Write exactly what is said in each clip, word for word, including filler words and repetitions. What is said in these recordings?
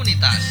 Komunitas.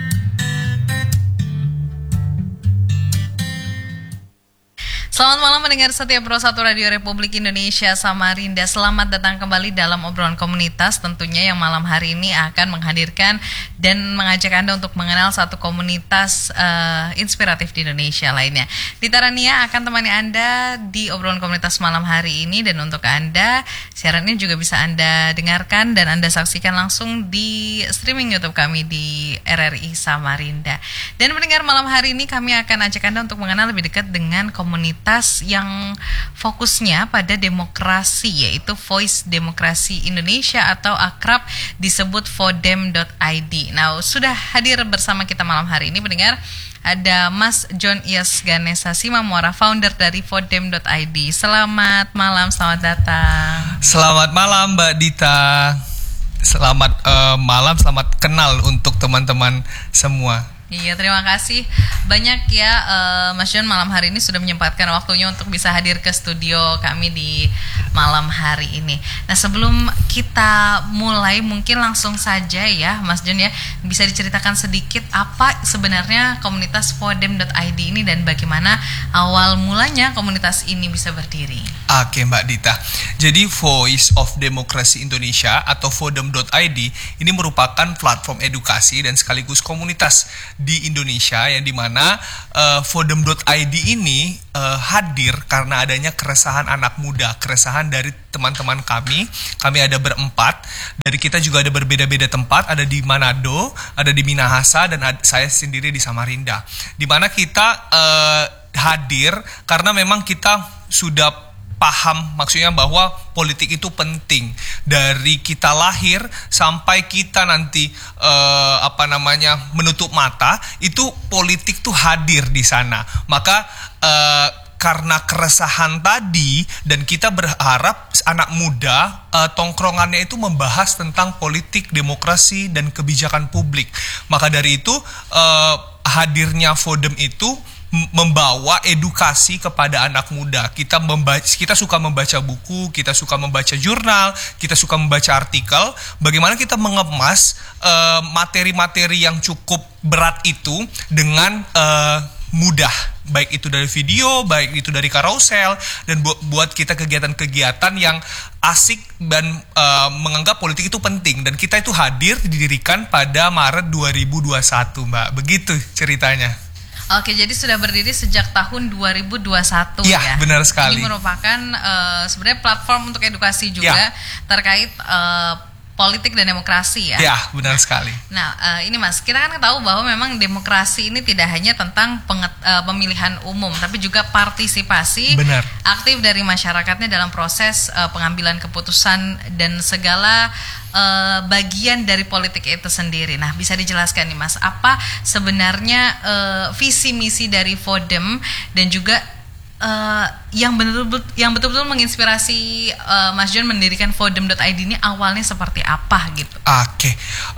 Selamat malam pendengar setia Pro satu Radio Republik Indonesia Samarinda. Selamat datang kembali dalam obrolan komunitas. Tentunya yang malam hari ini akan menghadirkan dan mengajak Anda untuk mengenal satu komunitas uh, inspiratif di Indonesia lainnya. Dita Rania akan temani Anda di obrolan komunitas malam hari ini. Dan untuk Anda, siaran ini juga bisa Anda dengarkan dan Anda saksikan langsung di streaming YouTube kami di R R I Samarinda. Dan pendengar, malam hari ini kami akan ajak Anda untuk mengenal lebih dekat dengan komunitas yang fokusnya pada demokrasi, yaitu Voice Demokrasi Indonesia atau akrab disebut vodem dot i d. Nah, sudah hadir bersama kita malam hari ini pendengar, ada Mas John Iyas Ganesha Simamora, founder dari vodem dot i d. Selamat malam, selamat datang. Selamat malam Mbak Dita. Selamat uh, malam, selamat kenal untuk teman-teman semua. Iya, terima kasih banyak ya uh, Mas John, malam hari ini sudah menyempatkan waktunya untuk bisa hadir ke studio kami di malam hari ini. Nah, sebelum kita mulai mungkin langsung saja ya Mas John ya, bisa diceritakan sedikit apa sebenarnya komunitas vodem dot i d ini dan bagaimana awal mulanya komunitas ini bisa berdiri. Oke Mbak Dita, jadi Voice of Demokrasi Indonesia atau vodem dot i d ini merupakan platform edukasi dan sekaligus komunitas di Indonesia yang dimana uh, vodem dot i d ini uh, hadir karena adanya keresahan anak muda, keresahan dari teman-teman kami. Kami ada berempat, dari kita juga ada berbeda-beda tempat, ada di Manado, ada di Minahasa, dan ada, saya sendiri di Samarinda. Dimana kita uh, hadir karena memang kita sudah paham, maksudnya bahwa politik itu penting dari kita lahir sampai kita nanti uh, apa namanya menutup mata, itu politik tuh hadir di sana. Maka uh, karena keresahan tadi dan kita berharap anak muda uh, tongkrongannya itu membahas tentang politik, demokrasi dan kebijakan publik. Maka dari itu uh, hadirnya vodem itu membawa edukasi kepada anak muda. Kita membaca, kita suka membaca buku, kita suka membaca jurnal, kita suka membaca artikel. Bagaimana kita mengemas uh, materi-materi yang cukup berat itu dengan uh, mudah, baik itu dari video, baik itu dari carousel, dan bu- buat kita kegiatan-kegiatan yang asik dan uh, menganggap politik itu penting. Dan kita itu hadir didirikan pada Maret dua ribu dua puluh satu, Mbak. Begitu ceritanya. Oke, jadi sudah berdiri sejak tahun dua ribu dua puluh satu ya. Ya, benar sekali. Ini merupakan uh, sebenarnya platform untuk edukasi juga ya, terkait uh, politik dan demokrasi ya. Ya, benar sekali. Nah, uh, ini Mas, kita kan tahu bahwa memang demokrasi ini tidak hanya tentang penget, uh, pemilihan umum, tapi juga partisipasi benar. aktif dari masyarakatnya dalam proses uh, pengambilan keputusan dan segala Uh, bagian dari politik itu sendiri. Nah, bisa dijelaskan nih Mas, apa sebenarnya uh, visi misi dari vodem dan juga uh, yang betul-betul yang betul-betul menginspirasi uh, Mas John mendirikan vodem dot i d ini awalnya seperti apa gitu? Oke, okay.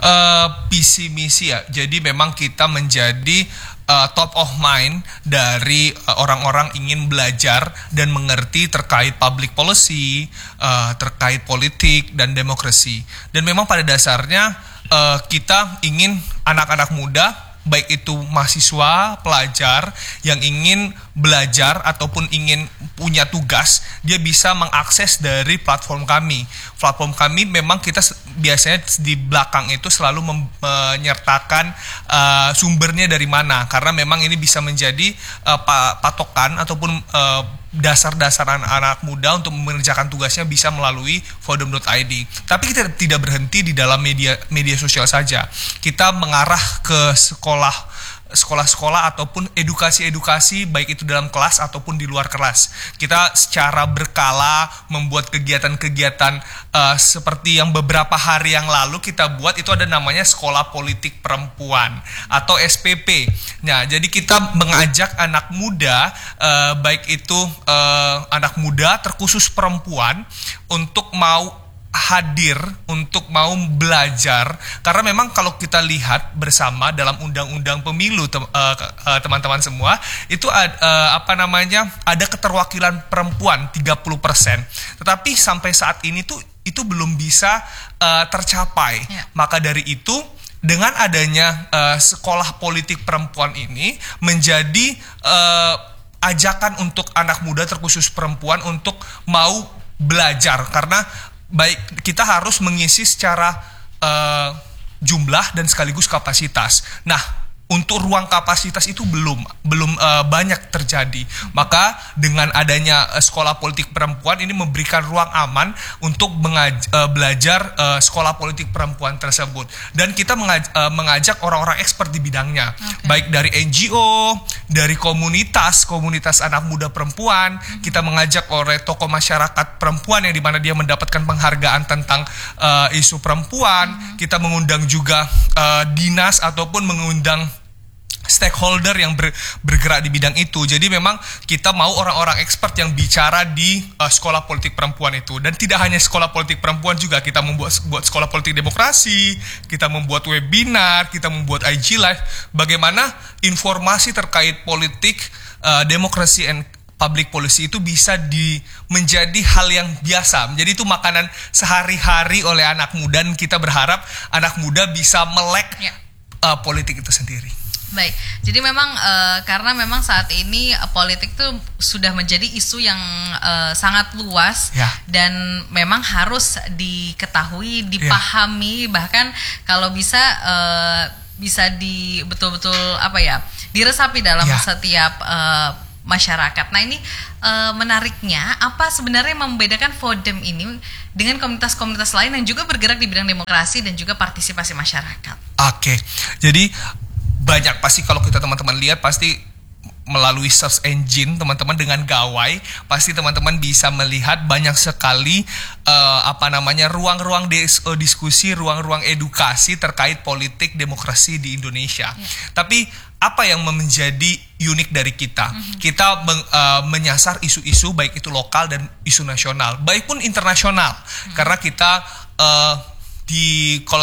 uh, visi misi ya. Jadi memang kita menjadi Uh, top of mind dari uh, orang-orang ingin belajar dan mengerti terkait public policy, uh, terkait politik dan demokrasi. Dan memang pada dasarnya uh, kita ingin anak-anak muda, baik itu mahasiswa, pelajar yang ingin belajar ataupun ingin punya tugas, dia bisa mengakses dari platform kami. Platform kami memang kita biasanya di belakang itu selalu menyertakan uh, sumbernya dari mana, karena memang ini bisa menjadi uh, patokan ataupun uh, dasar-dasar anak-anak muda untuk mengerjakan tugasnya bisa melalui vodem dot i d. Tapi kita tidak berhenti di dalam media media sosial saja. Kita mengarah ke sekolah sekolah-sekolah ataupun edukasi-edukasi baik itu dalam kelas ataupun di luar kelas. Kita secara berkala membuat kegiatan-kegiatan uh, seperti yang beberapa hari yang lalu kita buat, itu ada namanya Sekolah Politik Perempuan atau S P P. Nah, jadi kita mengajak anak muda uh, baik itu uh, anak muda terkhusus perempuan untuk mau hadir, untuk mau belajar, karena memang kalau kita lihat bersama dalam undang-undang pemilu tem- uh, uh, teman-teman semua itu ad, uh, apa namanya ada keterwakilan perempuan tiga puluh persen, tetapi sampai saat ini tuh itu belum bisa uh, tercapai. Ya. Maka dari itu dengan adanya uh, sekolah politik perempuan ini menjadi uh, ajakan untuk anak muda terkhusus perempuan untuk mau belajar, karena baik kita harus mengisi secara uh, jumlah dan sekaligus kapasitas. Nah, untuk ruang kapasitas itu belum belum uh, banyak terjadi. Maka dengan adanya uh, sekolah politik perempuan ini memberikan ruang aman untuk mengaj- uh, belajar uh, sekolah politik perempuan tersebut. Dan kita mengaj- uh, mengajak orang-orang expert di bidangnya, okay. baik dari N G O, dari komunitas komunitas anak muda perempuan. Mm-hmm. Kita mengajak oleh tokoh masyarakat perempuan yang dimana dia mendapatkan penghargaan tentang uh, isu perempuan. Mm-hmm. Kita mengundang juga uh, dinas ataupun mengundang stakeholder yang ber, bergerak di bidang itu. Jadi memang kita mau orang-orang expert yang bicara di uh, sekolah politik perempuan itu. Dan tidak hanya sekolah politik perempuan juga, kita membuat buat sekolah politik demokrasi, kita membuat webinar, kita membuat I G Live, bagaimana informasi terkait politik, uh, demokrasi and public policy itu bisa di menjadi hal yang biasa, menjadi itu makanan sehari-hari oleh anak muda. Dan kita berharap anak muda bisa melek ya. uh, politik itu sendiri. Baik, jadi memang uh, karena memang saat ini uh, politik itu sudah menjadi isu yang uh, sangat luas ya. Dan memang harus diketahui, dipahami, ya. Bahkan kalau bisa uh, bisa di betul-betul apa ya diresapi dalam ya. Setiap uh, masyarakat. Nah ini uh, menariknya apa sebenarnya yang membedakan Fodem ini dengan komunitas-komunitas lain yang juga bergerak di bidang demokrasi dan juga partisipasi masyarakat? Oke, jadi banyak pasti kalau kita teman-teman lihat pasti melalui search engine teman-teman dengan gawai pasti teman-teman bisa melihat banyak sekali uh, apa namanya ruang-ruang dis- uh, diskusi, ruang-ruang edukasi terkait politik demokrasi di Indonesia. Ya. Tapi apa yang menjadi unik dari kita? Mm-hmm. Kita men- uh, menyasar isu-isu baik itu lokal dan isu nasional, baik pun internasional. Mm-hmm. Karena kita uh, di kalau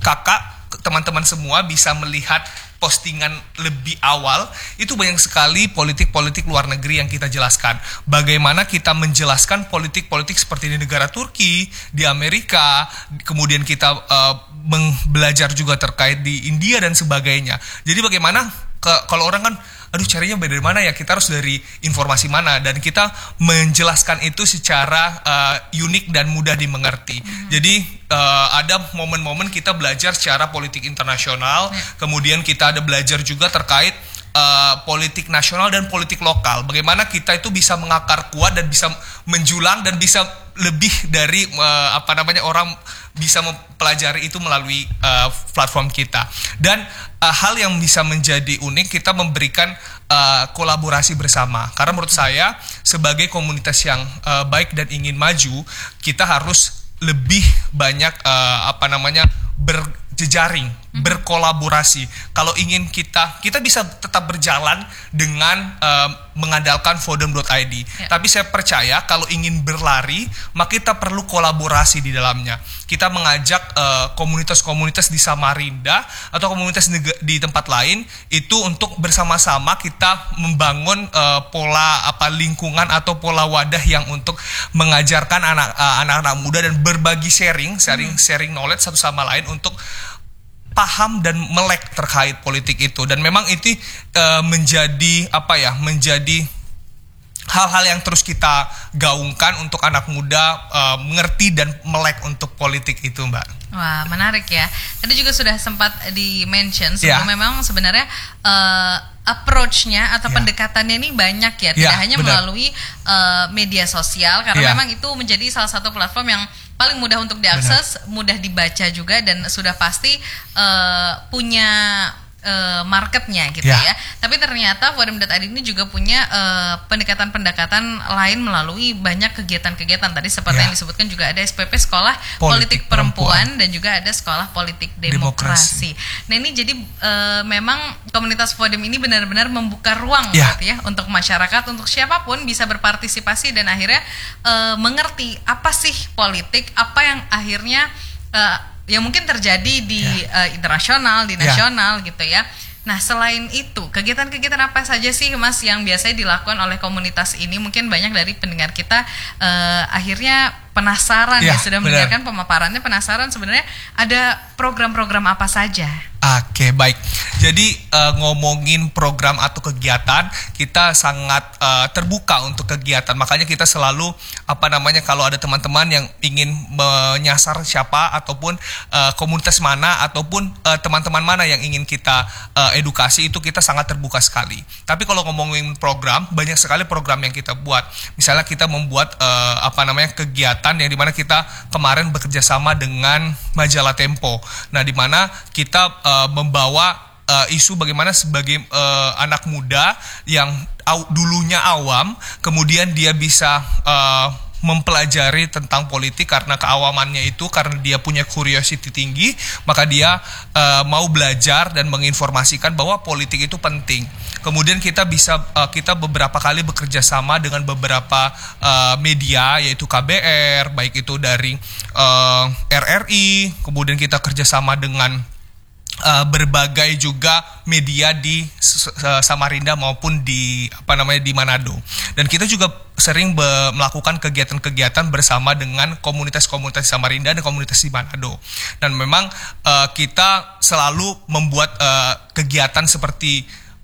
kakak teman-teman semua bisa melihat postingan lebih awal, itu banyak sekali politik-politik luar negeri yang kita jelaskan. Bagaimana kita menjelaskan politik-politik seperti di negara Turki, di Amerika, kemudian kita uh, belajar juga terkait di India dan sebagainya. Jadi bagaimana ke, kalau orang kan, aduh carinya dari mana ya, kita harus dari informasi mana, dan kita menjelaskan itu secara uh, unik dan mudah dimengerti. Mm-hmm. Jadi uh, ada momen-momen kita belajar secara politik internasional, mm-hmm. kemudian kita ada belajar juga terkait uh, politik nasional dan politik lokal. Bagaimana kita itu bisa mengakar kuat dan bisa menjulang dan bisa lebih dari uh, apa namanya orang bisa mempelajari itu melalui uh, platform kita. Dan uh, hal yang bisa menjadi unik, kita memberikan uh, kolaborasi bersama. Karena menurut saya sebagai komunitas yang uh, baik dan ingin maju, kita harus lebih banyak uh, apa namanya berjejaring, mm-hmm. berkolaborasi. Kalau ingin kita kita bisa tetap berjalan dengan uh, mengandalkan fodem dot i d. Ya. Tapi saya percaya kalau ingin berlari, maka kita perlu kolaborasi di dalamnya. Kita mengajak uh, komunitas-komunitas di Samarinda atau komunitas neg- di tempat lain itu untuk bersama-sama kita membangun uh, pola apa lingkungan atau pola wadah yang untuk mengajarkan anak uh, anak-anak muda dan berbagi sharing, sharing, hmm. sharing knowledge satu sama lain untuk paham dan melek terkait politik itu. Dan memang itu uh, menjadi apa ya menjadi hal-hal yang terus kita gaungkan untuk anak muda uh, mengerti dan melek untuk politik itu, Mbak. Wah, menarik ya. Tadi juga sudah sempat di-mention sebelum yeah. memang sebenarnya uh, approach-nya atau yeah. pendekatannya ini banyak ya, tidak yeah, hanya benar. melalui uh, media sosial, karena yeah. memang itu menjadi salah satu platform yang paling mudah untuk diakses, benar. mudah dibaca juga, dan sudah pasti uh, punya uh, marketnya gitu ya. ya. Tapi ternyata Fodem dot i d ini juga punya uh, pendekatan-pendekatan lain melalui banyak kegiatan-kegiatan. Tadi seperti ya. yang disebutkan juga ada S P P Sekolah Politik, Politik Perempuan, Perempuan dan juga ada Sekolah Politik Demokrasi. Demokrasi. Nah ini jadi uh, memang komunitas Fodem ini benar-benar membuka ruang ya. berarti ya untuk masyarakat, untuk siapapun bisa berpartisipasi dan akhirnya uh, mengerti apa sih politik, apa yang akhirnya uh, yang mungkin terjadi di yeah. uh, internasional, di nasional yeah. gitu ya. Nah selain itu, kegiatan-kegiatan apa saja sih Mas yang biasanya dilakukan oleh komunitas ini? Mungkin banyak dari pendengar kita uh, akhirnya penasaran ya, Ya, sudah benar. mendengarkan pemaparannya, penasaran sebenarnya ada program-program apa saja. Oke, baik. Jadi uh, ngomongin program atau kegiatan, kita sangat uh, terbuka untuk kegiatan. Makanya kita selalu apa namanya kalau ada teman-teman yang ingin menyasar siapa ataupun uh, komunitas mana ataupun uh, teman-teman mana yang ingin kita uh, edukasi, itu kita sangat terbuka sekali. Tapi kalau ngomongin program, banyak sekali program yang kita buat. Misalnya kita membuat uh, apa namanya kegiatan yang dimana kita kemarin bekerja sama dengan majalah Tempo. Nah, dimana kita uh, membawa uh, isu bagaimana sebagai uh, anak muda yang aw, dulunya awam, kemudian dia bisa uh, mempelajari tentang politik karena keawamannya itu, karena dia punya curiosity tinggi, maka dia uh, mau belajar dan menginformasikan bahwa politik itu penting. Kemudian kita bisa uh, kita beberapa kali bekerja sama dengan beberapa uh, media, yaitu K B R, baik itu dari uh, R R I, kemudian kita kerjasama dengan Uh, berbagai juga media di uh, Samarinda maupun di apa namanya di Manado. Dan kita juga sering be- melakukan kegiatan-kegiatan bersama dengan komunitas-komunitas di Samarinda dan komunitas di Manado. Dan memang uh, kita selalu membuat uh, kegiatan seperti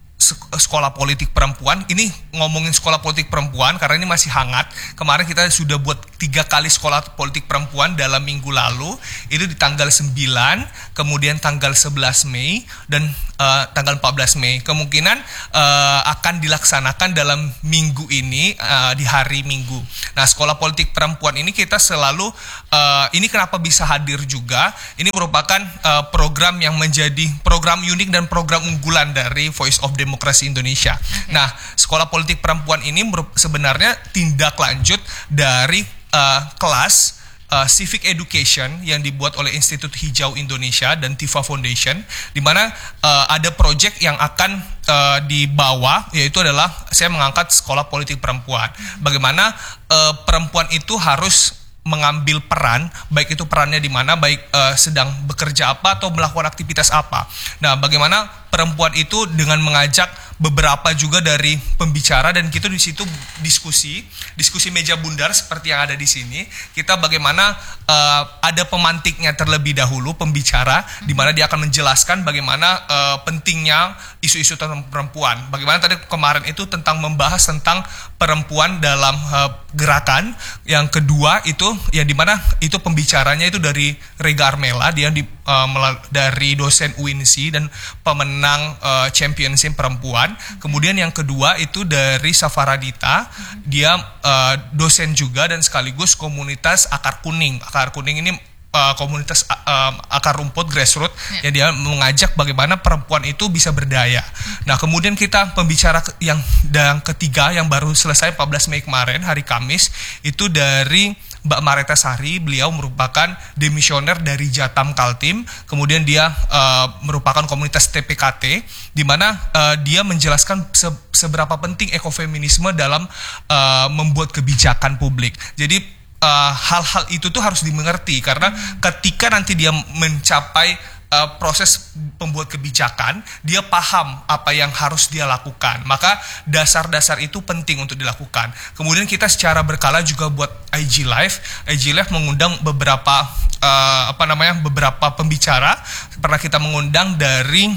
sekolah politik perempuan. Ini ngomongin sekolah politik perempuan karena ini masih hangat. Kemarin kita sudah buat tiga kali sekolah politik perempuan dalam minggu lalu. Itu di tanggal sembilan, kemudian tanggal sebelas Mei, dan uh, tanggal empat belas Mei. Kemungkinan uh, akan dilaksanakan dalam minggu ini, uh, di hari Minggu. Nah, sekolah politik perempuan ini kita selalu, uh, ini kenapa bisa hadir juga, ini merupakan uh, program yang menjadi program unik dan program unggulan dari Voice of Demokrasi Indonesia. Okay. Nah, sekolah politik perempuan ini sebenarnya tindak lanjut dari uh, kelas uh, Civic Education yang dibuat oleh Institut Hijau Indonesia dan Tifa Foundation, di mana uh, ada proyek yang akan uh, dibawa, yaitu adalah saya mengangkat sekolah politik perempuan. Bagaimana uh, perempuan itu harus mengambil peran, baik itu perannya di mana, baik uh, sedang bekerja apa atau melakukan aktivitas apa. Nah, bagaimana perempuan itu dengan mengajak beberapa juga dari pembicara, dan kita di situ diskusi, diskusi meja bundar seperti yang ada di sini. Kita bagaimana uh, ada pemantiknya terlebih dahulu, pembicara, di mana dia akan menjelaskan bagaimana uh, pentingnya isu-isu tentang perempuan. Bagaimana tadi kemarin itu tentang membahas tentang perempuan dalam uh, gerakan. Yang kedua itu ya di mana itu pembicaranya itu dari Rega Armela, dia di, uh, melal- dari dosen U I N S I dan pemenang uh, championship perempuan. Kemudian yang kedua itu dari Safaradita, dia uh, dosen juga dan sekaligus komunitas Akar Kuning. Akar Kuning ini uh, komunitas uh, akar rumput grassroots yang dia mengajak bagaimana perempuan itu bisa berdaya. Nah, kemudian kita pembicara yang yang ketiga yang baru selesai empat belas Mei kemarin, hari Kamis, itu dari Mbak Mareta Sari. Beliau merupakan demisioner dari Jatam Kaltim, kemudian dia uh, merupakan komunitas T P K T, di mana uh, dia menjelaskan se- seberapa penting ekofeminisme dalam uh, membuat kebijakan publik. Jadi uh, hal-hal itu tuh harus dimengerti, karena ketika nanti dia mencapai Uh, proses pembuat kebijakan, dia paham apa yang harus dia lakukan. Maka dasar-dasar itu penting untuk dilakukan. Kemudian kita secara berkala juga buat I G Live. I G Live mengundang beberapa uh, apa namanya beberapa pembicara. Pernah kita mengundang dari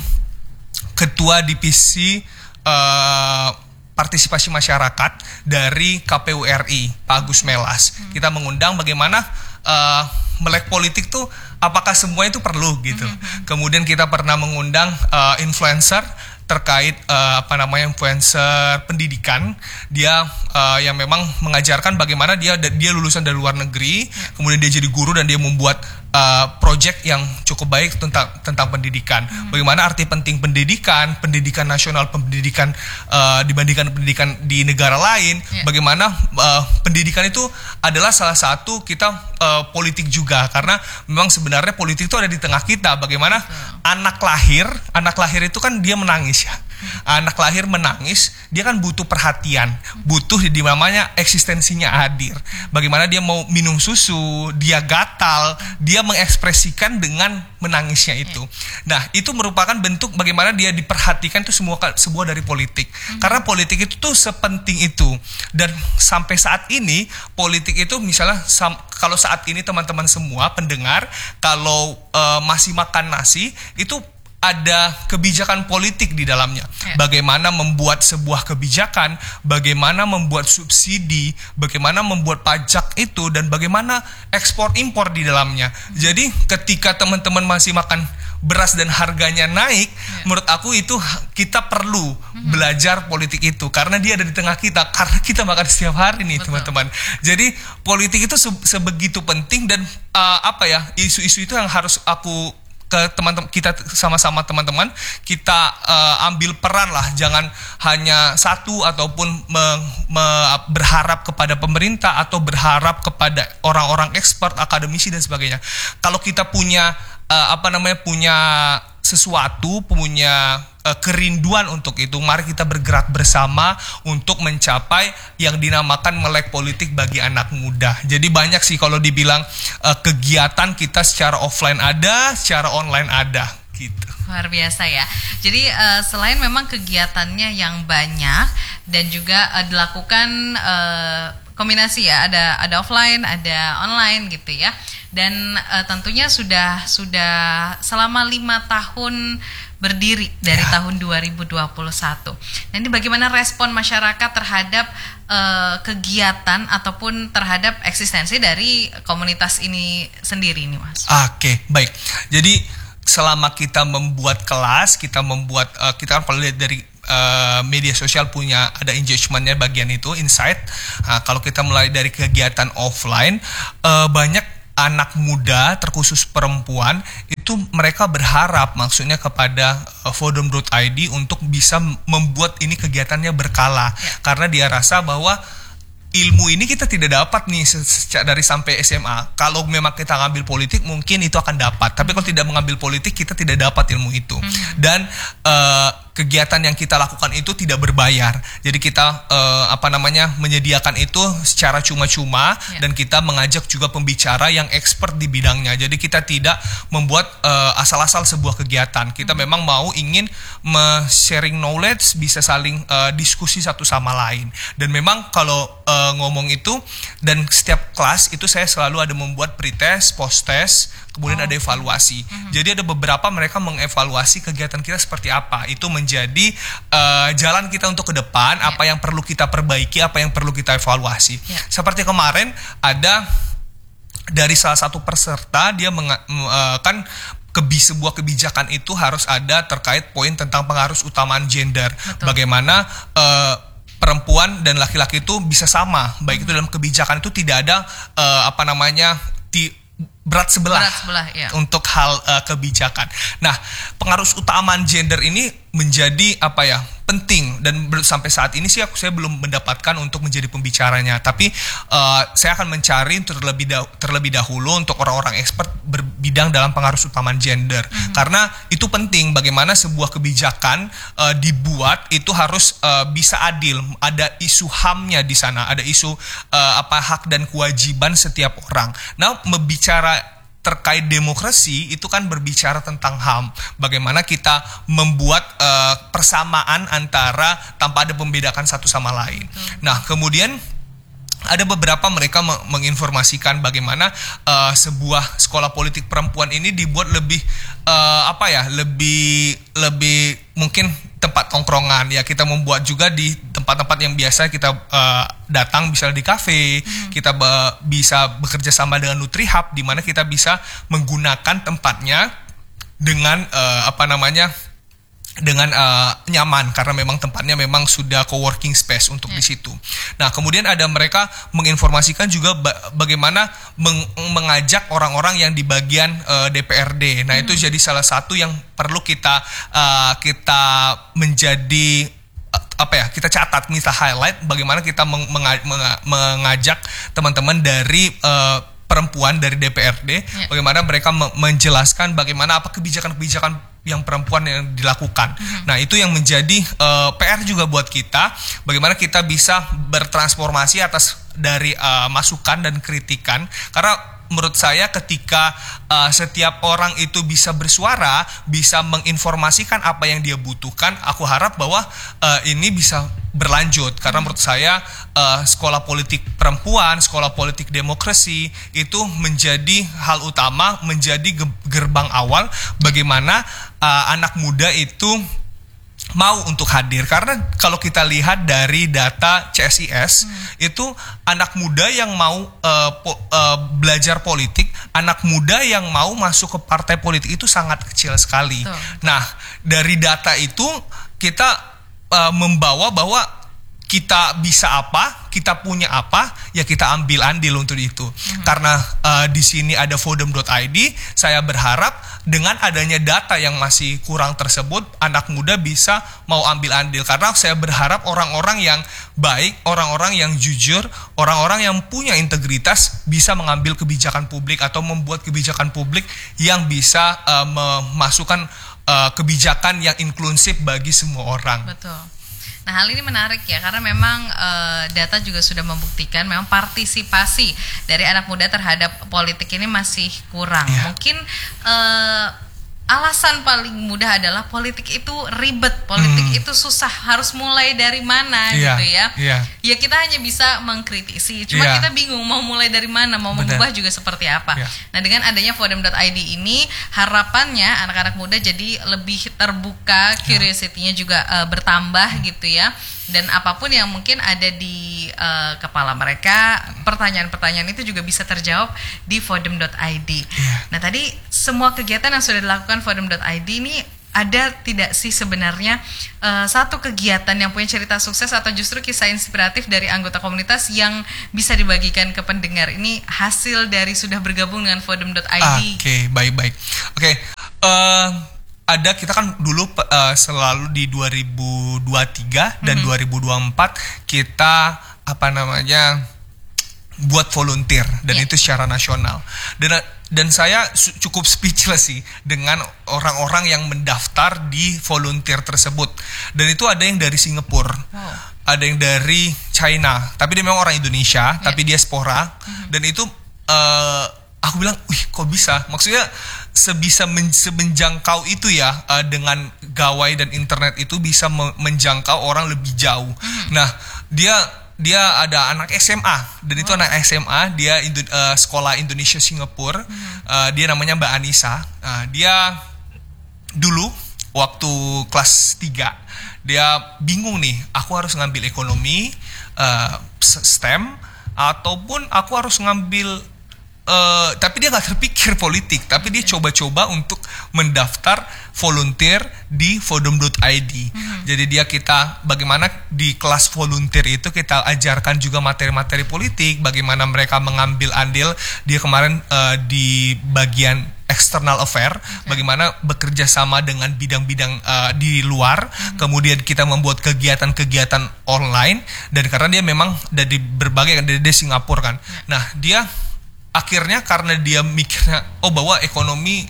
Ketua Divisi uh, Partisipasi Masyarakat dari K P U R I, Pak Agus Melas. Kita mengundang bagaimana uh, melek politik tuh apakah semua itu perlu gitu. Mm-hmm. Kemudian kita pernah mengundang uh, influencer terkait uh, apa namanya influencer pendidikan. Dia uh, yang memang mengajarkan bagaimana dia dia lulusan dari luar negeri, yeah. Kemudian dia jadi guru dan dia membuat uh, project yang cukup baik tentang tentang pendidikan. Mm-hmm. Bagaimana arti penting pendidikan, pendidikan nasional, pendidikan uh, dibandingkan pendidikan di negara lain. Yeah. Bagaimana uh, pendidikan itu adalah salah satu kita uh, politik juga, karena memang sebenarnya politik itu ada di tengah kita. Bagaimana yeah. anak lahir, anak lahir itu kan dia menangis ya. Anak lahir menangis, dia kan butuh perhatian, butuh di namanya eksistensinya hadir. Bagaimana dia mau minum susu, dia gatal, dia mengekspresikan dengan menangisnya itu. Nah, itu merupakan bentuk bagaimana dia diperhatikan, itu semua sebuah dari politik. Hmm. Karena politik itu tuh sepenting itu. Dan sampai saat ini politik itu misalnya sam- kalau saat ini teman-teman semua pendengar kalau uh, masih makan nasi itu ada kebijakan politik di dalamnya. Ya. Bagaimana membuat sebuah kebijakan, bagaimana membuat subsidi, bagaimana membuat pajak itu, dan bagaimana ekspor impor di dalamnya. Hmm. Jadi ketika teman-teman masih makan beras dan harganya naik, ya. Menurut aku itu kita perlu hmm. belajar politik itu karena dia ada di tengah kita, karena kita makan setiap hari nih. Betul. Teman-teman. Jadi politik itu se- sebegitu penting dan uh, apa ya isu-isu itu yang harus aku ke teman-teman kita sama-sama teman-teman kita uh, ambil peran lah, jangan hanya satu ataupun me- me- berharap kepada pemerintah atau berharap kepada orang-orang expert, akademisi dan sebagainya. Kalau kita punya uh, apa namanya punya sesuatu, punya uh, kerinduan untuk itu, mari kita bergerak bersama untuk mencapai yang dinamakan melek politik bagi anak muda. Jadi banyak sih kalau dibilang uh, kegiatan kita secara offline ada, secara online ada gitu. Luar biasa ya. Jadi uh, selain memang kegiatannya yang banyak dan juga uh, dilakukan uh, kombinasi ya, ada ada offline, ada online gitu ya. Dan uh, tentunya sudah sudah selama lima tahun berdiri dari ya. tahun dua ribu dua puluh satu. Nanti bagaimana respon masyarakat terhadap uh, kegiatan ataupun terhadap eksistensi dari komunitas ini sendiri nih Mas? Oke, baik. Jadi selama kita membuat kelas, kita membuat uh, kita kan kalau lihat dari Uh, media sosial punya ada engagementnya bagian itu insight. Nah, kalau kita mulai dari kegiatan offline, uh, banyak anak muda terkhusus perempuan itu mereka berharap maksudnya kepada uh, Vodom dot I D untuk bisa membuat ini kegiatannya berkala, ya. Karena dia rasa bahwa ilmu ini kita tidak dapat nih sejak dari sampai S M A. Kalau memang kita ngambil politik mungkin itu akan dapat, tapi kalau tidak mengambil politik kita tidak dapat ilmu itu. Mm-hmm. Dan uh, kegiatan yang kita lakukan itu tidak berbayar. Jadi kita uh, apa namanya menyediakan itu secara cuma-cuma, yeah. Dan kita mengajak juga pembicara yang expert di bidangnya. Jadi kita tidak membuat uh, asal-asal sebuah kegiatan. Kita mm-hmm. memang mau ingin sharing knowledge, bisa saling uh, diskusi satu sama lain. Dan memang kalau uh, ngomong itu dan setiap kelas itu saya selalu ada membuat pretest, post-test, kemudian oh. ada evaluasi. Mm-hmm. Jadi ada beberapa mereka mengevaluasi kegiatan kita seperti apa. Itu menjadi uh, jalan kita untuk ke depan, yeah. apa yang perlu kita perbaiki, apa yang perlu kita evaluasi. Yeah. Seperti kemarin ada dari salah satu peserta dia menga- uh, kan kebi sebuah kebijakan itu harus ada terkait poin tentang pengaruh utamaan gender. Betul. Bagaimana uh, perempuan dan laki-laki itu bisa sama, baik hmm. itu dalam kebijakan itu tidak ada uh, apa namanya di berat sebelah, berat sebelah ya. Untuk hal uh, kebijakan. Nah, pengaruh utamaan gender ini menjadi apa ya penting dan ber- sampai saat ini sih aku saya belum mendapatkan untuk menjadi pembicaranya. Tapi uh, saya akan mencari terlebih dah- terlebih dahulu untuk orang-orang expert berbidang dalam pengaruh utamaan gender, mm-hmm. karena itu penting. Bagaimana sebuah kebijakan uh, dibuat itu harus uh, bisa adil. Ada isu H A M-nya di sana, ada isu uh, apa hak dan kewajiban setiap orang. Nah, membicara terkait demokrasi itu kan berbicara tentang H A M. Bagaimana kita membuat uh, persamaan antara tanpa ada pembedakan satu sama lain. Hmm. Nah, kemudian ada beberapa mereka menginformasikan bagaimana uh, sebuah sekolah politik perempuan ini dibuat lebih uh, apa ya, lebih lebih mungkin tempat tongkrongan ya. Kita membuat juga di tempat-tempat yang biasa kita uh, datang, misalnya di kafe, hmm. kita be- bisa bekerja sama dengan NutriHub di mana kita bisa menggunakan tempatnya dengan uh, apa namanya dengan uh, nyaman karena memang tempatnya memang sudah co-working space untuk yeah. di situ. Nah, kemudian ada mereka menginformasikan juga ba- bagaimana meng- mengajak orang-orang yang di bagian uh, D P R D. Nah, mm-hmm. itu jadi salah satu yang perlu kita uh, kita menjadi uh, apa ya? Kita catat, kita highlight bagaimana kita meng- meng- meng- mengajak teman-teman dari uh, perempuan dari D P R D, yeah. bagaimana mereka me- menjelaskan bagaimana apa kebijakan-kebijakan yang perempuan yang dilakukan. Mm-hmm. Nah, itu yang menjadi uh, P R juga buat kita, bagaimana kita bisa bertransformasi atas dari uh, masukan dan kritikan, karena menurut saya ketika uh, setiap orang itu bisa bersuara, bisa menginformasikan apa yang dia butuhkan, aku harap bahwa uh, ini bisa berlanjut. Karena menurut saya uh, sekolah politik perempuan, sekolah politik demokrasi itu menjadi hal utama, menjadi gerbang awal bagaimana uh, anak muda itu mau untuk hadir. Karena kalau kita lihat dari data C S I S, hmm. itu anak muda yang mau uh, po, uh, belajar politik, anak muda yang mau masuk ke partai politik itu sangat kecil sekali. Tuh. Nah, dari data itu kita uh, membawa bahwa kita bisa apa, kita punya apa, ya kita ambil andil untuk itu. Mm-hmm. Karena uh, di sini ada vodem dot i d, saya berharap dengan adanya data yang masih kurang tersebut, anak muda bisa mau ambil andil. Karena saya berharap orang-orang yang baik, orang-orang yang jujur, orang-orang yang punya integritas bisa mengambil kebijakan publik atau membuat kebijakan publik yang bisa uh, memasukkan uh, kebijakan yang inklusif bagi semua orang. Betul. Nah, hal ini menarik ya, karena memang e, data juga sudah membuktikan memang partisipasi dari anak muda terhadap politik ini masih kurang. Yeah. Mungkin e, alasan paling mudah adalah politik itu ribet, politik hmm. itu susah, harus mulai dari mana yeah. gitu ya. Yeah. Ya kita hanya bisa mengkritisi, cuma yeah. kita bingung mau mulai dari mana, mau Bener. mengubah juga seperti apa. Yeah. Nah, dengan adanya vodem dot i d ini, harapannya anak-anak muda jadi lebih terbuka, curiosity-nya juga uh, bertambah hmm. gitu ya. Dan apapun yang mungkin ada di uh, kepala mereka, pertanyaan-pertanyaan itu juga bisa terjawab di vodem dot i d. Yeah. Nah, tadi semua kegiatan yang sudah dilakukan vodem dot i d ini, ada tidak sih sebenarnya uh, satu kegiatan yang punya cerita sukses atau justru kisah inspiratif dari anggota komunitas yang bisa dibagikan ke pendengar? Ini hasil dari sudah bergabung dengan vodem dot i d. Oke, okay, baik-baik. Oke, okay. uh, ada kita kan dulu uh, selalu di dua ribu dua puluh tiga dan mm-hmm. dua ribu dua puluh empat kita apa namanya buat volunteer dan yeah. itu secara nasional. Dan dan saya cukup speechless sih dengan orang-orang yang mendaftar di volunteer tersebut. Dan itu ada yang dari Singapura, wow. ada yang dari China, tapi dia memang orang Indonesia, yeah. tapi diaspora. Mm-hmm. Dan itu uh, aku bilang, wih kok bisa? Maksudnya sebisa men- semenjangkau itu ya, uh, dengan gawai dan internet itu bisa me- menjangkau orang lebih jauh. Mm-hmm. Nah, dia dia ada anak S M A dan oh. itu anak S M A, dia Indo- uh, sekolah Indonesia Singapura. Mm-hmm. Uh, dia namanya Mbak Anissa. Uh, dia dulu waktu kelas tiga dia bingung nih, aku harus ngambil ekonomi, uh, S T E M, ataupun aku harus ngambil Uh, tapi dia gak terpikir politik, tapi dia coba-coba untuk mendaftar volunteer di vodem dot i d. Mm-hmm. Jadi dia kita bagaimana di kelas volunteer itu kita ajarkan juga materi-materi politik, bagaimana mereka mengambil andil. Dia kemarin uh, di bagian external affair, okay. bagaimana bekerja sama dengan bidang-bidang uh, di luar, mm-hmm. kemudian kita membuat kegiatan-kegiatan online, dan karena dia memang dari berbagai dari, dari Singapura kan. Yeah. Nah, dia akhirnya karena dia mikirnya oh bahwa ekonomi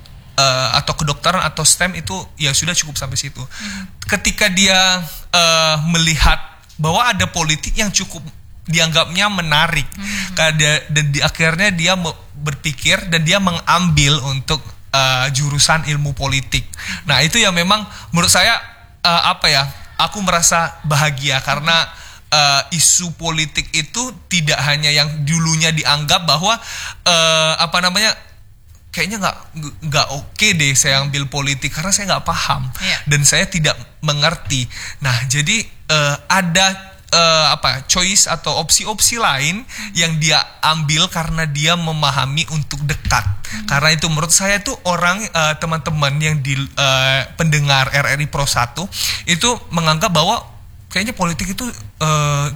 uh, atau kedokteran atau S T E M itu ya sudah cukup sampai situ. Mm-hmm. Ketika dia uh, melihat bahwa ada politik yang cukup dianggapnya menarik, mm-hmm. karena dan di akhirnya dia berpikir dan dia mengambil untuk uh, jurusan ilmu politik. Mm-hmm. Nah, itu yang memang menurut saya uh, apa ya? Aku merasa bahagia karena Uh, isu politik itu tidak hanya yang dulunya dianggap bahwa uh, apa namanya kayaknya nggak nggak oke okay deh saya ambil politik karena saya nggak paham yeah. dan saya tidak mengerti. Nah, jadi uh, ada uh, apa choice atau opsi-opsi lain hmm. yang dia ambil karena dia memahami untuk dekat. Hmm. Karena itu menurut saya tuh orang uh, teman-teman yang di uh, pendengar R R I Pro satu itu menganggap bahwa kayaknya politik itu uh,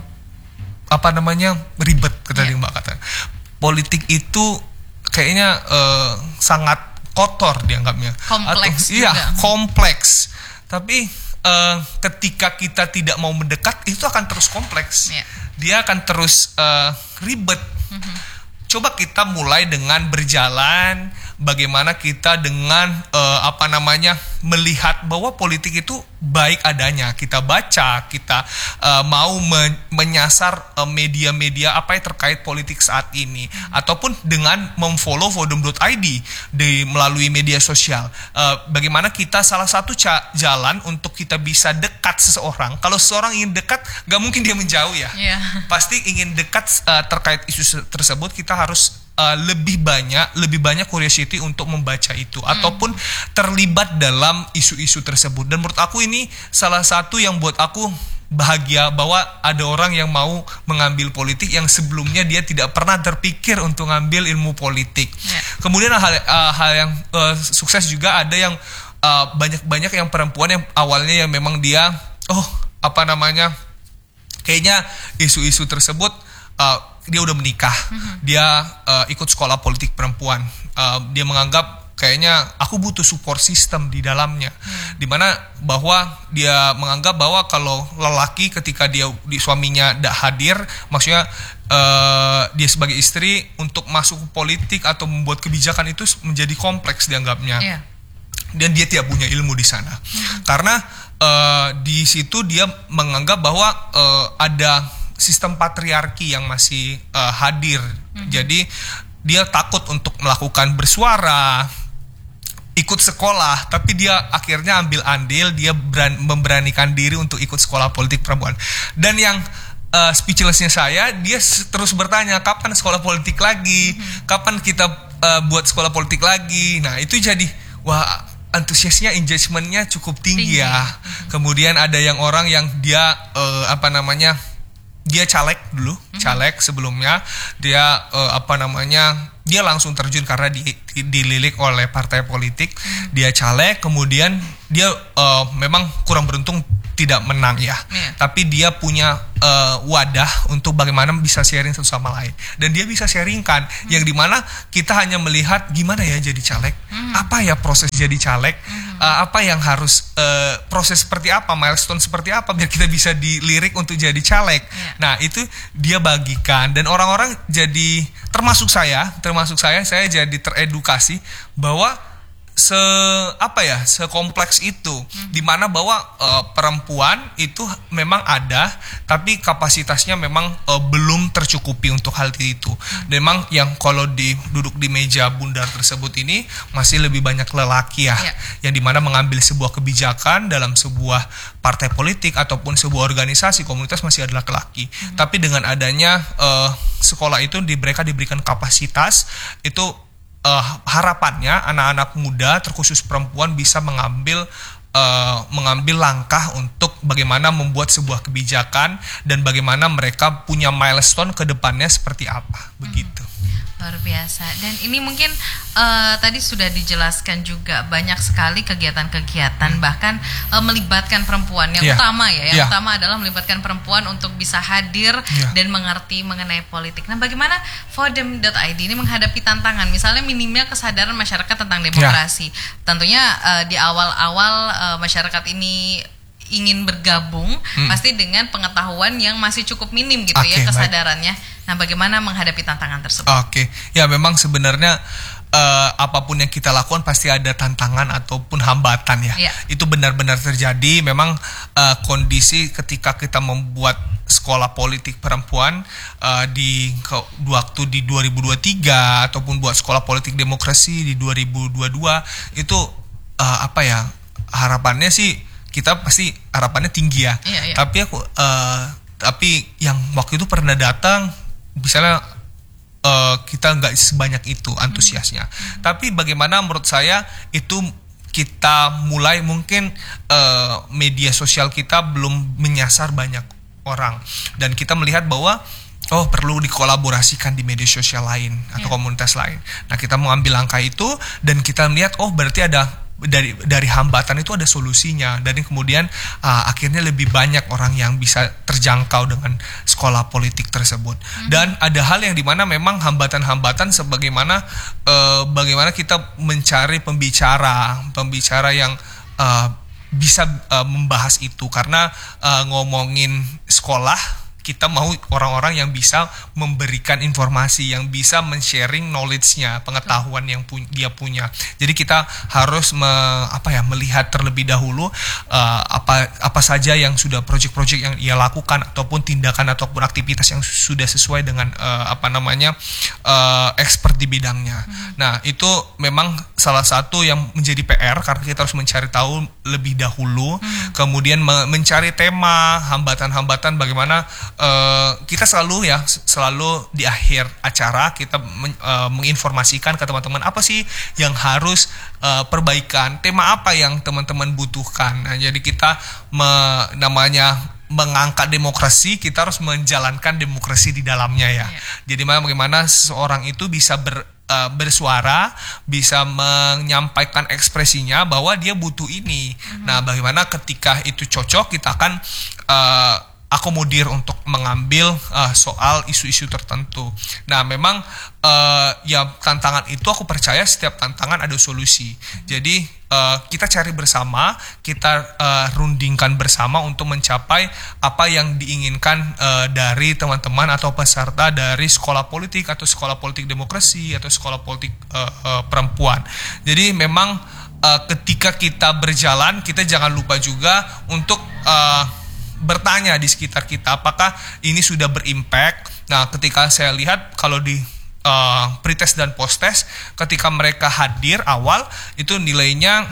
apa namanya ribet, kata yeah. Mbak kata. Politik itu kayaknya uh, sangat kotor dianggapnya. Kompleks. Atau, iya, kompleks. Tapi uh, ketika kita tidak mau mendekat, itu akan terus kompleks. Yeah. Dia akan terus uh, ribet. Mm-hmm. Coba kita mulai dengan berjalan, bagaimana kita dengan uh, apa namanya melihat bahwa politik itu baik adanya. Kita baca, kita uh, mau men- menyasar uh, media-media apa yang terkait politik saat ini, hmm. ataupun dengan memfollow vodum dot i d di melalui media sosial. Uh, bagaimana kita salah satu ca- jalan untuk kita bisa dekat seseorang. Kalau seseorang ingin dekat, gak mungkin dia menjauh ya. Yeah. Pasti ingin dekat uh, terkait isu tersebut, kita harus Uh, lebih banyak lebih banyak curiosity untuk membaca itu, hmm. ataupun terlibat dalam isu-isu tersebut. Dan menurut aku ini salah satu yang buat aku bahagia bahwa ada orang yang mau mengambil politik yang sebelumnya dia tidak pernah terpikir untuk ngambil ilmu politik. Yeah. Kemudian hal uh, hal yang uh, sukses juga ada yang uh, banyak-banyak yang perempuan yang awalnya yang memang dia oh apa namanya kayaknya isu-isu tersebut uh, dia udah menikah, mm-hmm. dia uh, ikut sekolah politik perempuan, uh, dia menganggap kayaknya aku butuh support system di dalamnya, mm. dimana bahwa dia menganggap bahwa kalau lelaki ketika dia di suaminya tidak hadir, maksudnya uh, dia sebagai istri untuk masuk ke politik atau membuat kebijakan itu menjadi kompleks dianggapnya, yeah. dan dia tidak punya ilmu di sana, mm. karena uh, di situ dia menganggap bahwa uh, ada sistem patriarki yang masih uh, hadir, mm-hmm. jadi dia takut untuk melakukan bersuara, ikut sekolah, tapi dia akhirnya ambil andil, dia beran, memberanikan diri untuk ikut sekolah politik perempuan. Dan yang uh, speechlessnya saya, dia terus bertanya kapan sekolah politik lagi, mm-hmm. kapan kita uh, buat sekolah politik lagi. Nah itu jadi wah, antusiasnya, engagementnya cukup tinggi, tinggi. ya. Mm-hmm. Kemudian ada yang orang yang dia uh, apa namanya dia caleg dulu, mm-hmm. caleg sebelumnya, dia uh, apa namanya, dia langsung terjun karena di, di, dililik oleh partai politik, mm-hmm. dia caleg, kemudian dia uh, memang kurang beruntung tidak menang ya, yeah. tapi dia punya uh, wadah untuk bagaimana bisa sharing satu sama lain, dan dia bisa sharingkan, mm-hmm. yang dimana kita hanya melihat gimana ya jadi caleg, mm-hmm. apa ya proses jadi caleg, mm-hmm. uh, apa yang harus uh, proses seperti apa, milestone seperti apa biar kita bisa dilirik untuk jadi caleg, yeah. nah itu dia bagikan, dan orang-orang jadi termasuk saya, termasuk saya, saya jadi teredukasi bahwa se apa ya sekompleks itu, hmm. dimana bahwa uh, perempuan itu memang ada tapi kapasitasnya memang uh, belum tercukupi untuk hal itu. hmm. Memang yang kalau di duduk di meja bundar tersebut ini masih lebih banyak lelaki ya, yeah. yang dimana mengambil sebuah kebijakan dalam sebuah partai politik ataupun sebuah organisasi komunitas masih ada laki-laki. hmm. Tapi dengan adanya uh, sekolah itu di mereka diberikan kapasitas itu, Uh, harapannya anak-anak muda terkhusus perempuan bisa mengambil uh, mengambil langkah untuk bagaimana membuat sebuah kebijakan dan bagaimana mereka punya milestone ke depannya seperti apa, begitu. Luar biasa. Dan ini mungkin uh, tadi sudah dijelaskan juga banyak sekali kegiatan-kegiatan, hmm. bahkan uh, melibatkan perempuan yang yeah. utama ya, yang yeah. utama adalah melibatkan perempuan untuk bisa hadir yeah. dan mengerti mengenai politik. Nah, bagaimana vodum dot i d ini menghadapi tantangan, misalnya minimnya kesadaran masyarakat tentang demokrasi. Yeah. Tentunya uh, di awal-awal uh, masyarakat ini ingin bergabung, hmm. pasti dengan pengetahuan yang masih cukup minim gitu okay, ya kesadarannya. Baik. Nah, bagaimana menghadapi tantangan tersebut? Oke, okay. ya memang sebenarnya uh, apapun yang kita lakukan pasti ada tantangan ataupun hambatan ya. Yeah. Itu benar-benar terjadi. Memang uh, kondisi ketika kita membuat sekolah politik perempuan uh, di ke, waktu di dua ribu dua puluh tiga ataupun buat sekolah politik demokrasi di dua ribu dua puluh dua itu uh, apa ya harapannya sih kita pasti harapannya tinggi ya. Yeah, yeah. Tapi aku uh, tapi yang waktu itu pernah datang misalnya uh, kita nggak sebanyak itu antusiasnya. Hmm. Tapi bagaimana menurut saya itu kita mulai mungkin uh, media sosial kita belum menyasar banyak orang dan kita melihat bahwa oh perlu dikolaborasikan di media sosial lain atau yeah. komunitas lain. Nah kita mengambil langkah itu dan kita melihat oh berarti ada dari dari hambatan itu ada solusinya, dan kemudian uh, akhirnya lebih banyak orang yang bisa terjangkau dengan sekolah politik tersebut. Mm-hmm. Dan ada hal yang dimana memang hambatan-hambatan sebagaimana uh, bagaimana kita mencari pembicara pembicara yang uh, bisa uh, membahas itu, karena uh, ngomongin sekolah kita mau orang-orang yang bisa memberikan informasi, yang bisa men-sharing knowledge-nya, pengetahuan yang pu- dia punya. Jadi kita harus me, apa ya melihat terlebih dahulu uh, apa apa saja yang sudah project-project yang ia lakukan ataupun tindakan ataupun aktivitas yang sudah sesuai dengan uh, apa namanya uh, expert di bidangnya. Hmm. Nah, itu memang salah satu yang menjadi P R karena kita harus mencari tahu lebih dahulu, hmm. kemudian me- mencari tema, hambatan-hambatan bagaimana. Uh, kita selalu ya selalu di akhir acara kita men, uh, menginformasikan ke teman-teman apa sih yang harus uh, perbaikan, tema apa yang teman-teman butuhkan. Nah, jadi kita me, namanya mengangkat demokrasi, kita harus menjalankan demokrasi di dalamnya ya. Yeah. Jadi bagaimana seseorang itu bisa ber Uh, bersuara, bisa menyampaikan ekspresinya bahwa dia butuh ini. Mm-hmm. Nah, bagaimana ketika itu cocok, kita akan uh, akomodir untuk mengambil uh, soal isu-isu tertentu. Nah, memang uh, ya tantangan itu aku percaya setiap tantangan ada solusi. Mm-hmm. Jadi uh, kita cari bersama, kita uh, rundingkan bersama untuk mencapai apa yang diinginkan uh, dari teman-teman atau peserta dari sekolah politik atau sekolah politik demokrasi atau sekolah politik uh, uh, perempuan. Jadi memang uh, ketika kita berjalan, kita jangan lupa juga untuk uh, bertanya di sekitar kita apakah ini sudah berimpact. Nah, ketika saya lihat kalau di uh, pretest dan posttest, ketika mereka hadir awal itu nilainya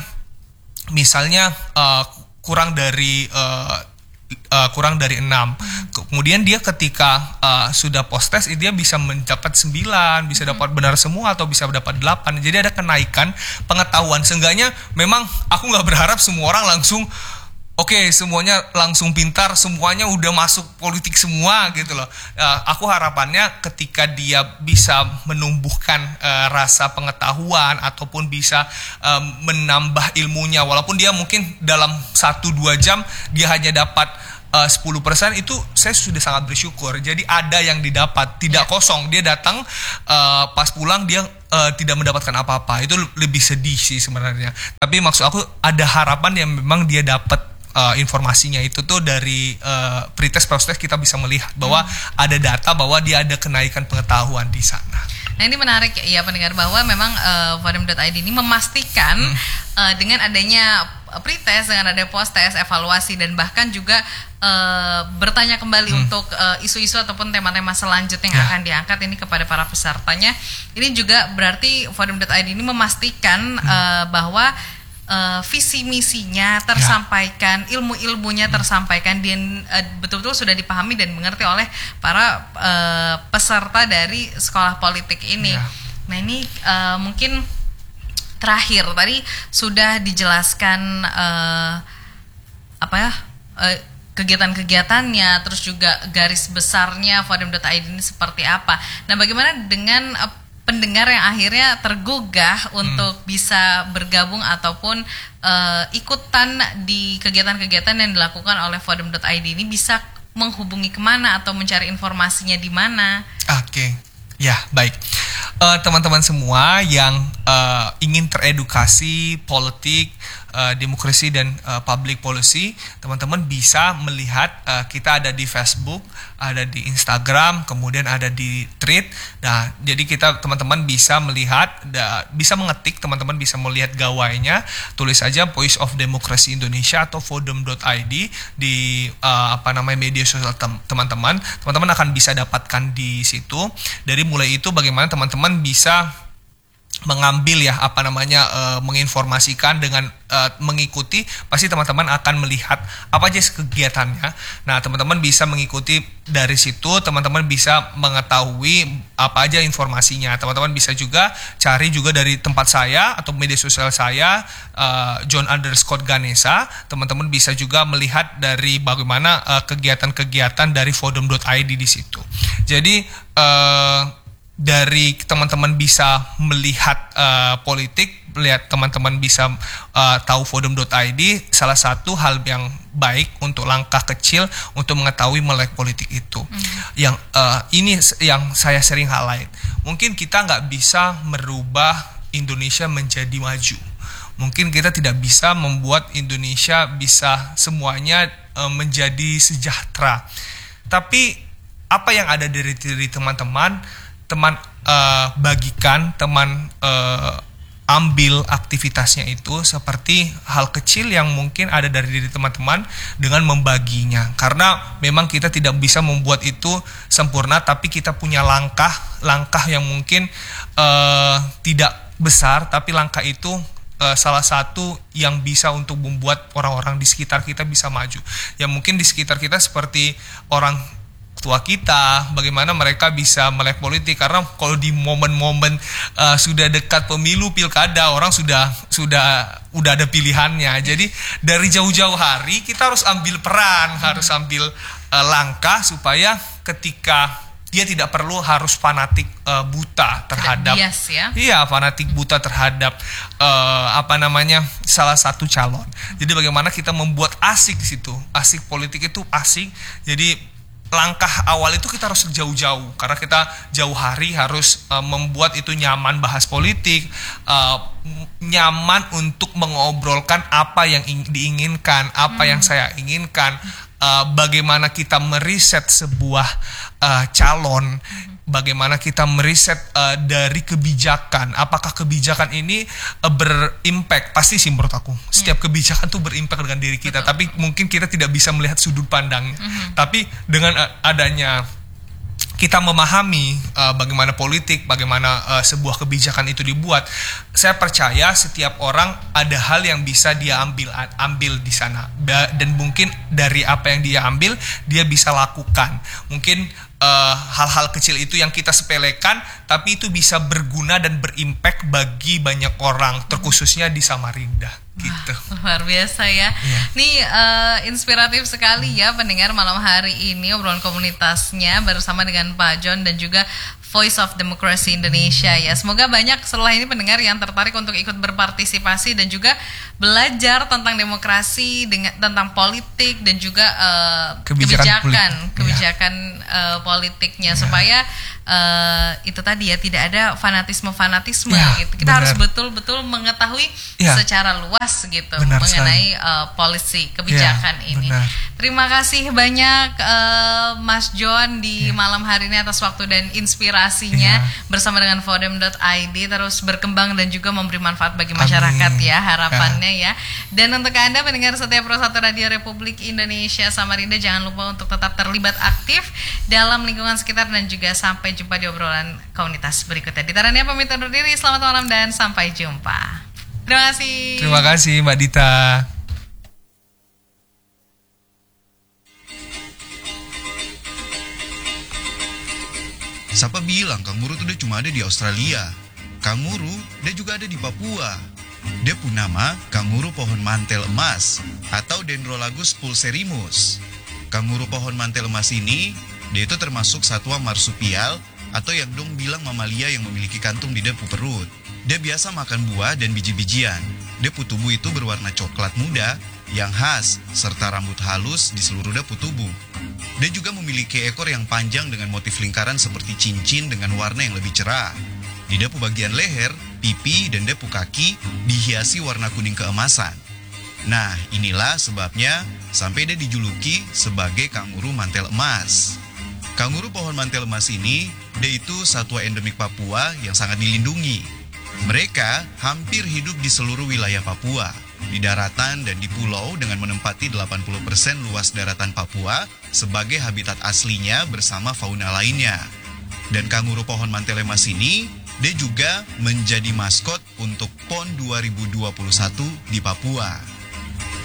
misalnya uh, kurang dari uh, uh, kurang dari enam. Kemudian dia ketika uh, sudah posttest dia bisa mendapat sembilan, bisa dapat benar semua atau bisa dapat delapan. Jadi ada kenaikan pengetahuan. Seenggaknya memang aku nggak berharap semua orang langsung Oke, okay, semuanya langsung pintar, semuanya udah masuk politik semua gitu loh. Uh, aku harapannya ketika dia bisa menumbuhkan uh, rasa pengetahuan ataupun bisa uh, menambah ilmunya, walaupun dia mungkin dalam satu dua jam dia hanya dapat uh, sepuluh persen, itu saya sudah sangat bersyukur. Jadi ada yang didapat, tidak kosong. Dia datang uh, pas pulang dia uh, tidak mendapatkan apa-apa. Itu lebih sedih sih sebenarnya. Tapi maksud aku ada harapan yang memang dia dapat Uh, informasinya itu tuh dari uh, pretest proses kita bisa melihat bahwa hmm. ada data bahwa dia ada kenaikan pengetahuan di sana. Nah, ini menarik ya pendengar bahwa memang uh, forum dot i d ini memastikan hmm. uh, dengan adanya pretest, dengan ada posttest, evaluasi dan bahkan juga uh, bertanya kembali hmm. untuk uh, isu-isu ataupun tema-tema selanjutnya yang ya. akan diangkat ini kepada para pesertanya. Ini juga berarti forum dot i d ini memastikan hmm. uh, bahwa Uh, visi misinya tersampaikan, ya. ilmu-ilmunya hmm. tersampaikan dan uh, betul-betul sudah dipahami dan mengerti oleh para uh, peserta dari sekolah politik ini. Ya. Nah, ini uh, mungkin terakhir tadi sudah dijelaskan uh, apa ya uh, kegiatan-kegiatannya, terus juga garis besarnya forum dot i d ini seperti apa. Nah, bagaimana dengan uh, pendengar yang akhirnya tergugah hmm. untuk bisa bergabung ataupun uh, ikutan di kegiatan-kegiatan yang dilakukan oleh forum dot i d ini, bisa menghubungi kemana atau mencari informasinya di mana? Oke, okay. ya baik. Uh, teman-teman semua yang uh, ingin teredukasi politik, uh, demokrasi dan uh, public policy, teman-teman bisa melihat uh, kita ada di Facebook, ada di Instagram, kemudian ada di Thread. Nah, jadi kita teman-teman bisa melihat, da, bisa mengetik, teman-teman bisa melihat gawainya, tulis saja Voice of Democracy Indonesia atau vodem dot i d di uh, apa namanya media sosial tem- teman-teman. Teman-teman akan bisa dapatkan di situ. Dari mulai itu bagaimana teman-teman bisa mengambil ya apa namanya uh, menginformasikan dengan uh, mengikuti, pasti teman-teman akan melihat apa aja kegiatannya. Nah, teman-teman bisa mengikuti dari situ, teman-teman bisa mengetahui apa aja informasinya. Teman-teman bisa juga cari juga dari tempat saya atau media sosial saya, uh, John underscore Ganesha. Teman-teman bisa juga melihat dari bagaimana uh, kegiatan-kegiatan dari vodem dot i d di situ. Jadi uh, dari teman-teman bisa melihat uh, politik, lihat teman-teman bisa uh, tahu vodem dot i d, salah satu hal yang baik untuk langkah kecil untuk mengetahui melek politik itu. Mm. Yang uh, ini yang saya sering highlight. Mungkin kita nggak bisa merubah Indonesia menjadi maju. Mungkin kita tidak bisa membuat Indonesia bisa semuanya uh, menjadi sejahtera. Tapi apa yang ada dari diri teman-teman, teman uh, bagikan, teman uh, ambil aktivitasnya itu seperti hal kecil yang mungkin ada dari diri teman-teman dengan membaginya. Karena memang kita tidak bisa membuat itu sempurna, tapi kita punya langkah-langkah yang mungkin uh, tidak besar, tapi langkah itu uh, salah satu yang bisa untuk membuat orang-orang di sekitar kita bisa maju. Ya mungkin di sekitar kita seperti orang tua kita, bagaimana mereka bisa melek politik, karena kalau di momen-momen uh, sudah dekat pemilu pilkada, orang sudah sudah udah ada pilihannya. Jadi dari jauh-jauh hari kita harus ambil peran, harus ambil uh, langkah supaya ketika dia tidak perlu harus fanatik uh, buta terhadap bias, ya? Iya, fanatik buta terhadap uh, apa namanya salah satu calon. Jadi bagaimana kita membuat asik di situ, asik politik itu asik. Jadi langkah awal itu kita harus jauh-jauh, karena kita jauh hari harus uh, membuat itu nyaman bahas politik, uh, nyaman untuk mengobrolkan apa yang ing- diinginkan, apa hmm. yang saya inginkan, uh, bagaimana kita meriset sebuah uh, calon, hmm. bagaimana kita meriset uh, dari kebijakan, apakah kebijakan ini uh, berimpact, pasti sih menurut aku setiap hmm. kebijakan tuh berimpact dengan diri kita. Betul. Tapi mungkin kita tidak bisa melihat sudut pandangnya, hmm. tapi dengan uh, adanya kita memahami uh, bagaimana politik, bagaimana uh, sebuah kebijakan itu dibuat, saya percaya setiap orang ada hal yang bisa dia ambil ambil di sana, dan mungkin dari apa yang dia ambil dia bisa lakukan. Mungkin uh, hal-hal kecil itu yang kita sepelekan, tapi itu bisa berguna dan berimpact bagi banyak orang, terkhususnya di Samarinda. Gitu. Wah, luar biasa ya. Yeah. Nih uh, inspiratif sekali ya pendengar malam hari ini obrolan komunitasnya bersama dengan Pak John dan juga Voice of Democracy Indonesia ya. Semoga banyak setelah ini pendengar yang tertarik untuk ikut berpartisipasi dan juga belajar tentang demokrasi, dengan tentang politik dan juga uh, kebijakan kebijakan, kebijakan yeah. uh, politiknya yeah. supaya uh, itu tadi ya tidak ada fanatisme-fanatisme yeah, gitu. Kita benar. Harus betul-betul mengetahui yeah. secara luas gitu benar mengenai uh, policy kebijakan yeah, ini. Benar. Terima kasih banyak uh, Mas John di yeah. malam hari ini atas waktu dan inspirasinya yeah. bersama dengan vodem dot i d, terus berkembang dan juga memberi manfaat bagi masyarakat. Amin. Ya harapannya yeah. ya. Dan untuk Anda pendengar setia Pro satu Radio Republik Indonesia Samarinda, jangan lupa untuk tetap terlibat aktif dalam lingkungan sekitar dan juga sampai jumpa di obrolan komunitas berikutnya. Ditaranya pamit undur diri, selamat malam dan sampai jumpa. Terima kasih. Terima kasih Mbak Dita. Siapa bilang kanguru itu dia cuma ada di Australia? Kanguru dia juga ada di Papua. Dia pun nama kanguru pohon mantel emas atau Dendrolagus pulserimus. Kanguru pohon mantel emas ini dia itu termasuk satwa marsupial atau yang dong bilang mamalia yang memiliki kantung di depu perut. Dia biasa makan buah dan biji-bijian. Depu tubuh itu berwarna coklat muda yang khas serta rambut halus di seluruh depu tubuh. Dia juga memiliki ekor yang panjang dengan motif lingkaran seperti cincin dengan warna yang lebih cerah. Di depu bagian leher, pipi, dan depu kaki dihiasi warna kuning keemasan. Nah, inilah sebabnya sampai dia dijuluki sebagai kanguru mantel emas. Kanguru pohon mantel emas ini, dia itu satwa endemik Papua yang sangat dilindungi. Mereka hampir hidup di seluruh wilayah Papua, di daratan dan di pulau dengan menempati delapan puluh persen luas daratan Papua sebagai habitat aslinya bersama fauna lainnya. Dan kanguru pohon mantel emas ini, dia juga menjadi maskot untuk PON dua ribu dua puluh satu di Papua.